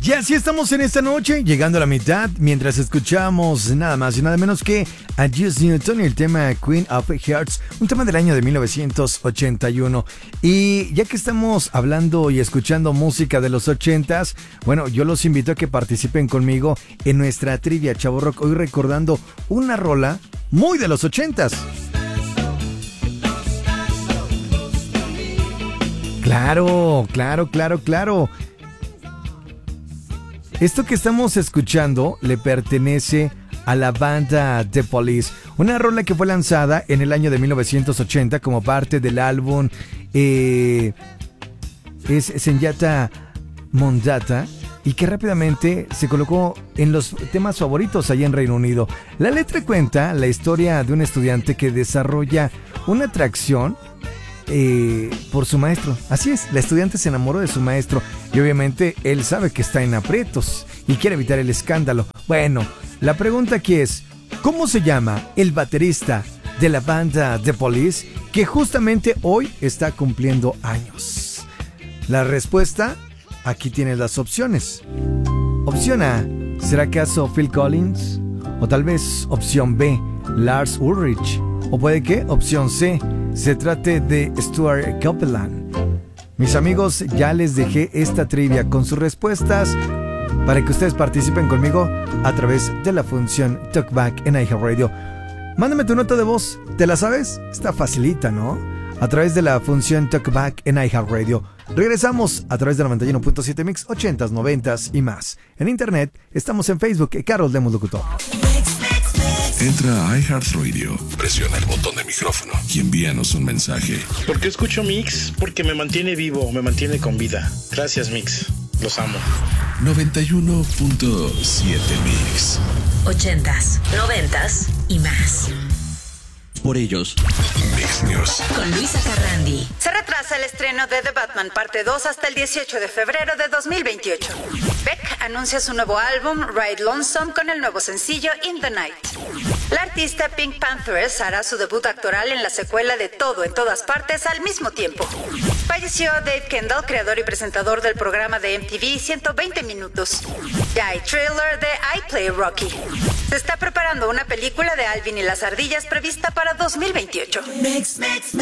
Y así estamos en esta noche, llegando a la mitad, mientras escuchamos nada más y nada menos que a Juice Newton y el tema Queen of Hearts, un tema del año de 1981. Y ya que estamos hablando y escuchando música de los 80s, bueno, yo los invito a que participen conmigo en nuestra trivia Chavo Rock, hoy recordando una rola muy de los 80s. Claro. Esto que estamos escuchando le pertenece a la banda The Police, una rola que fue lanzada en el año de 1980 como parte del álbum es Senyata Mondata, y que rápidamente se colocó en los temas favoritos allá en Reino Unido. La letra cuenta la historia de un estudiante que desarrolla una atracción por su maestro. Así es, la estudiante se enamoró de su maestro y obviamente él sabe que está en aprietos y quiere evitar el escándalo. Bueno, la pregunta aquí es, ¿cómo se llama el baterista de la banda The Police que justamente hoy está cumpliendo años? La respuesta, aquí tienes las opciones. Opción A, ¿será acaso Phil Collins? O tal vez opción B, Lars Ulrich. O puede que opción C, se trate de Stuart Copeland. Mis amigos, ya les dejé esta trivia con sus respuestas para que ustedes participen conmigo a través de la función Talkback en iHeartRadio. Mándame tu nota de voz, ¿te la sabes? Está facilita, ¿no? A través de la función Talkback en iHeartRadio. Regresamos a través de 91.7 Mix, 80s, 90s y más. En internet estamos en Facebook, Carol Lemus Locutor. Entra a iHeartRadio, presiona el botón de micrófono y envíanos un mensaje. ¿Por qué escucho Mix? Porque me mantiene vivo, me mantiene con vida. Gracias, Mix. Los amo. 91.7 Mix. 80s, 90s y más. Por ellos. Mix News. Con Luisa Carrandi. Se retrasa el estreno de The Batman Parte 2 hasta el 18 de febrero de 2028. Beck anuncia su nuevo álbum Ride Lonesome con el nuevo sencillo In the Night. La artista Pink Panthers hará su debut actoral en la secuela de Todo en Todas Partes al mismo tiempo. Falleció Dave Kendall, creador y presentador del programa de MTV 120 Minutos. Ya hay trailer de I Play Rocky. Se está preparando una película de Alvin y las ardillas prevista para 2028. Mix.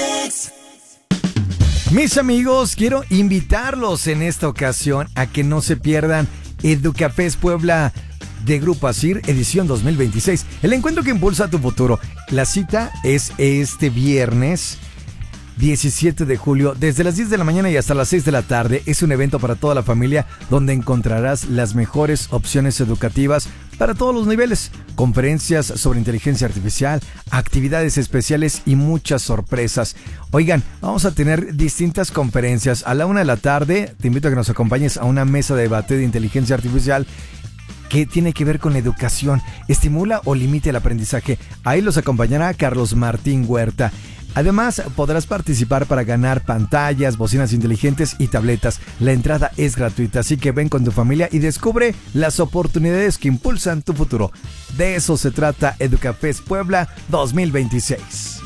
Mis amigos, quiero invitarlos en esta ocasión a que no se pierdan Educafest Puebla de Grupo Asir, edición 2026. El encuentro que impulsa tu futuro. La cita es este viernes 17 de julio, desde las 10 de la mañana y hasta las 6 de la tarde. Es un evento para toda la familia donde encontrarás las mejores opciones educativas para todos los niveles, conferencias sobre inteligencia artificial, actividades especiales y muchas sorpresas. Oigan, vamos a tener distintas conferencias. A la 1 de la tarde te invito a que nos acompañes a una mesa de debate de inteligencia artificial que tiene que ver con educación. ¿Estimula o limita el aprendizaje? Ahí los acompañará Carlos Martín Huerta. Además, podrás participar para ganar pantallas, bocinas inteligentes y tabletas. La entrada es gratuita, así que ven con tu familia y descubre las oportunidades que impulsan tu futuro. De eso se trata Educafest Puebla 2026.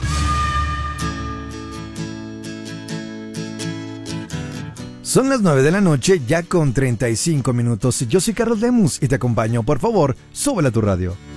Son las 9 de la noche, ya con 35 minutos. Yo soy Carlos Lemus y te acompaño. Por favor, súbele a tu radio.